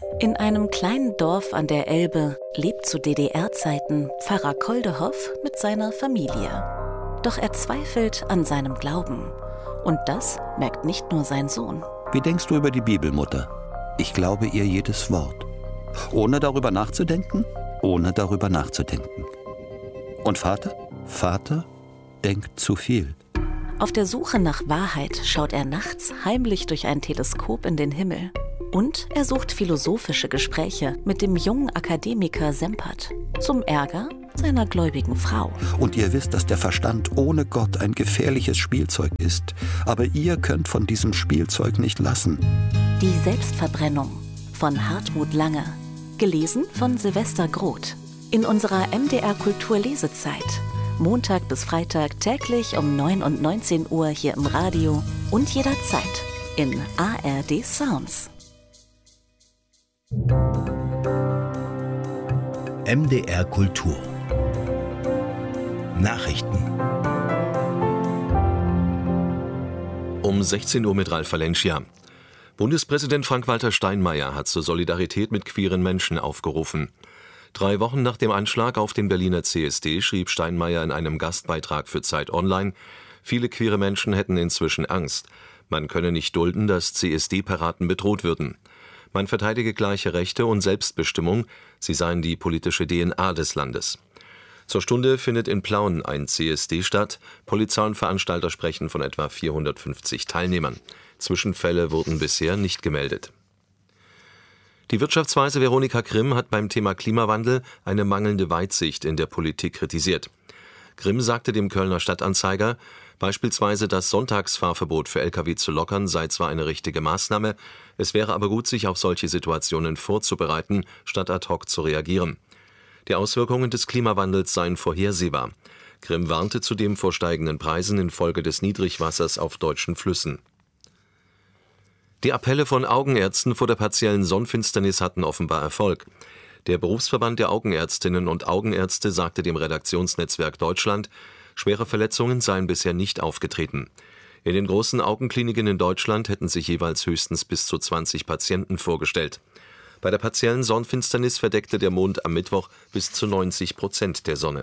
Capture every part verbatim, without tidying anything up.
In einem kleinen Dorf an der Elbe lebt zu D D R-Zeiten Pfarrer Koldehoff mit seiner Familie. Doch er zweifelt an seinem Glauben. Und das merkt nicht nur sein Sohn. Wie denkst du über die Bibel, Mutter? Ich glaube ihr jedes Wort. Ohne darüber nachzudenken? Ohne darüber nachzudenken. Und Vater? Vater denkt zu viel. Auf der Suche nach Wahrheit schaut er nachts heimlich durch ein Teleskop in den Himmel. Und er sucht philosophische Gespräche mit dem jungen Akademiker Sempert. Zum Ärger seiner gläubigen Frau. Und ihr wisst, dass der Verstand ohne Gott ein gefährliches Spielzeug ist. Aber ihr könnt von diesem Spielzeug nicht lassen. Die Selbstverbrennung von Hartmut Lange. Gelesen von Silvester Groth. In unserer M D R Kultur Lesezeit. Montag bis Freitag täglich um neun und neunzehn Uhr hier im Radio und jederzeit in A R D Sounds. M D R Kultur Nachrichten. Um sechzehn Uhr mit Ralf Valencia. Bundespräsident Frank-Walter Steinmeier hat zur Solidarität mit queeren Menschen aufgerufen. Drei Wochen nach dem Anschlag auf den Berliner C S D schrieb Steinmeier in einem Gastbeitrag für Zeit Online, viele queere Menschen hätten inzwischen Angst. Man könne nicht dulden, dass C S D-Piraten bedroht würden. Man verteidige gleiche Rechte und Selbstbestimmung, sie seien die politische D N A des Landes. Zur Stunde findet in Plauen ein C S D statt. Polizei und Veranstalter sprechen von etwa vierhundertfünfzig Teilnehmern. Zwischenfälle wurden bisher nicht gemeldet. Die Wirtschaftsweise Veronika Grimm hat beim Thema Klimawandel eine mangelnde Weitsicht in der Politik kritisiert. Grimm sagte dem Kölner Stadtanzeiger, beispielsweise das Sonntagsfahrverbot für L K W zu lockern sei zwar eine richtige Maßnahme, es wäre aber gut, sich auf solche Situationen vorzubereiten, statt ad hoc zu reagieren. Die Auswirkungen des Klimawandels seien vorhersehbar. Grimm warnte zudem vor steigenden Preisen infolge des Niedrigwassers auf deutschen Flüssen. Die Appelle von Augenärzten vor der partiellen Sonnenfinsternis hatten offenbar Erfolg. Der Berufsverband der Augenärztinnen und Augenärzte sagte dem Redaktionsnetzwerk Deutschland, schwere Verletzungen seien bisher nicht aufgetreten. In den großen Augenkliniken in Deutschland hätten sich jeweils höchstens bis zu zwanzig Patienten vorgestellt. Bei der partiellen Sonnenfinsternis verdeckte der Mond am Mittwoch bis zu neunzig Prozent der Sonne.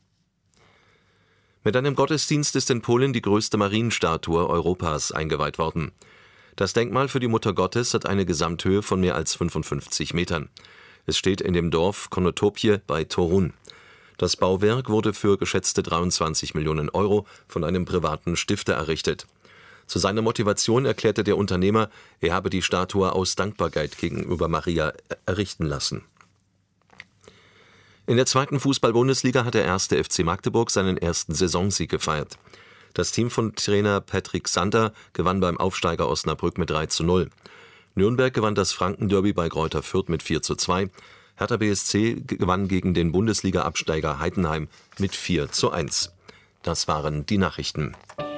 Mit einem Gottesdienst ist in Polen die größte Marienstatue Europas eingeweiht worden. Das Denkmal für die Mutter Gottes hat eine Gesamthöhe von mehr als fünfundfünfzig Metern. Es steht in dem Dorf Konotopie bei Torun. Das Bauwerk wurde für geschätzte dreiundzwanzig Millionen Euro von einem privaten Stifter errichtet. Zu seiner Motivation erklärte der Unternehmer, er habe die Statue aus Dankbarkeit gegenüber Maria errichten lassen. In der zweiten Fußball-Bundesliga hat der erste F C Magdeburg seinen ersten Saisonsieg gefeiert. Das Team von Trainer Patrick Sander gewann beim Aufsteiger Osnabrück mit drei zu null. Nürnberg gewann das Franken-Derby bei Greuther Fürth mit vier zu zwei. Hertha B S C gewann gegen den Bundesliga-Absteiger Heidenheim mit vier zu eins. Das waren die Nachrichten.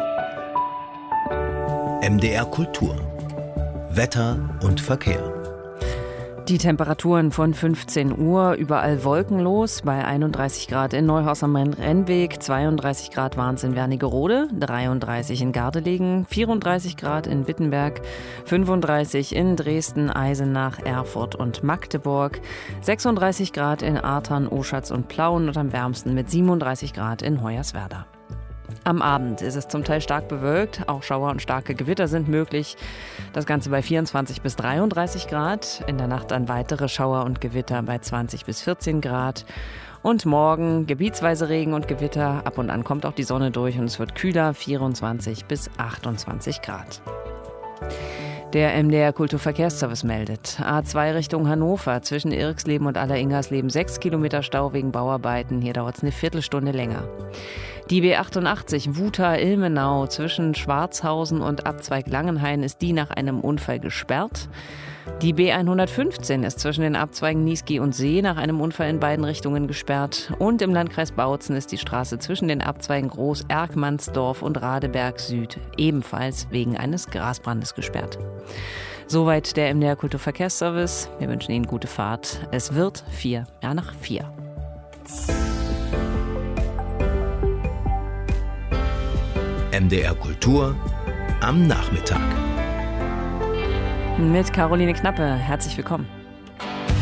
M D R Kultur Wetter und Verkehr. Die Temperaturen von fünfzehn Uhr, überall wolkenlos, bei einunddreißig Grad in Neuhaus am Rennweg, zweiunddreißig Grad waren es in Wernigerode, dreiunddreißig in Gardelegen, vierunddreißig Grad in Wittenberg, fünfunddreißig in Dresden, Eisenach, Erfurt und Magdeburg, sechsunddreißig Grad in Artern, Oschatz und Plauen und am wärmsten mit siebenunddreißig Grad in Hoyerswerda. Am Abend ist es zum Teil stark bewölkt, auch Schauer und starke Gewitter sind möglich. Das Ganze bei vierundzwanzig bis dreiunddreißig Grad. In der Nacht dann weitere Schauer und Gewitter bei zwanzig bis vierzehn Grad. Und morgen gebietsweise Regen und Gewitter. Ab und an kommt auch die Sonne durch und es wird kühler, vierundzwanzig bis achtundzwanzig Grad. Der M D R Kulturverkehrsservice meldet. A zwei Richtung Hannover, zwischen Irxleben und Aller-Ingersleben sechs Kilometer Stau wegen Bauarbeiten. Hier dauert es eine Viertelstunde länger. Die B achtundachtzig Wuta-Ilmenau zwischen Schwarzhausen und Abzweig Langenhain ist die nach einem Unfall gesperrt. Die B hundertfünfzehn ist zwischen den Abzweigen Niesky und See nach einem Unfall in beiden Richtungen gesperrt. Und im Landkreis Bautzen ist die Straße zwischen den Abzweigen Groß-Erkmannsdorf und Radeberg Süd ebenfalls wegen eines Grasbrandes gesperrt. Soweit der M D R Kulturverkehrsservice. Wir wünschen Ihnen gute Fahrt. Es wird vier, ja nach vier. M D R Kultur am Nachmittag. Mit Caroline Knappe. Herzlich willkommen.